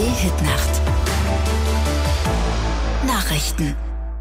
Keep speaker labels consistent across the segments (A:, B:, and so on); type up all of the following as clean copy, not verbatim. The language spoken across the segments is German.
A: ARD-Hitnacht. Nachrichten.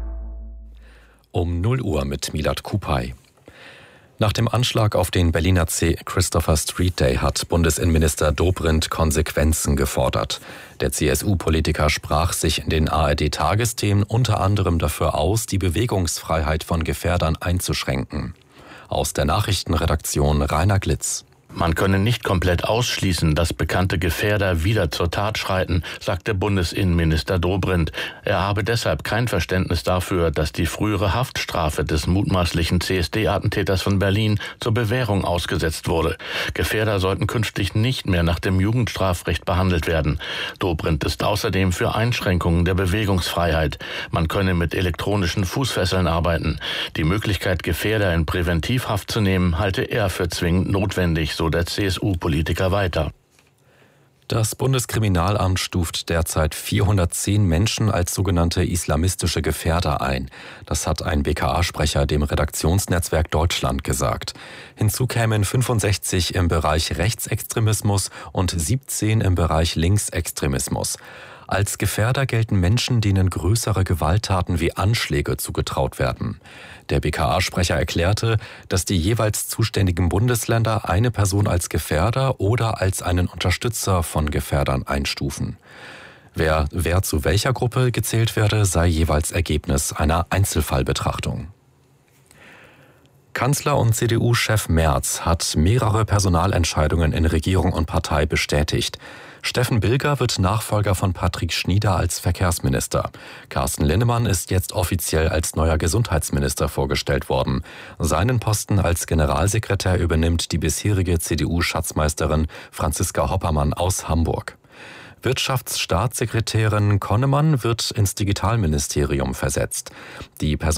B: Um 0 Uhr mit Milad Kupay. Nach dem Anschlag auf den Berliner Christopher Street Day hat Bundesinnenminister Dobrindt Konsequenzen gefordert. Der CSU-Politiker sprach sich in den ARD-Tagesthemen unter anderem dafür aus, die Bewegungsfreiheit von Gefährdern einzuschränken. Aus der Nachrichtenredaktion Rainer Glitz.
C: Man könne nicht komplett ausschließen, dass bekannte Gefährder wieder zur Tat schreiten, sagte Bundesinnenminister Dobrindt. Er habe deshalb kein Verständnis dafür, dass die frühere Haftstrafe des mutmaßlichen CSD-Attentäters von Berlin zur Bewährung ausgesetzt wurde. Gefährder sollten künftig nicht mehr nach dem Jugendstrafrecht behandelt werden. Dobrindt ist außerdem für Einschränkungen der Bewegungsfreiheit. Man könne mit elektronischen Fußfesseln arbeiten. Die Möglichkeit, Gefährder in Präventivhaft zu nehmen, halte er für zwingend notwendig, so der CSU-Politiker weiter.
B: Das Bundeskriminalamt stuft derzeit 410 Menschen als sogenannte islamistische Gefährder ein. Das hat ein BKA-Sprecher dem Redaktionsnetzwerk Deutschland gesagt. Hinzu kämen 65 im Bereich Rechtsextremismus und 17 im Bereich Linksextremismus. Als Gefährder gelten Menschen, denen größere Gewalttaten wie Anschläge zugetraut werden. Der BKA-Sprecher erklärte, dass die jeweils zuständigen Bundesländer eine Person als Gefährder oder als einen Unterstützer von Gefährdern einstufen. Wer zu welcher Gruppe gezählt werde, sei jeweils Ergebnis einer Einzelfallbetrachtung. Kanzler und CDU-Chef Merz hat mehrere Personalentscheidungen in Regierung und Partei bestätigt. Steffen Bilger wird Nachfolger von Patrick Schnieder als Verkehrsminister. Carsten Linnemann ist jetzt offiziell als neuer Gesundheitsminister vorgestellt worden. Seinen Posten als Generalsekretär übernimmt die bisherige CDU-Schatzmeisterin Franziska Hoppermann aus Hamburg. Wirtschaftsstaatssekretärin Konnemann wird ins Digitalministerium versetzt. Die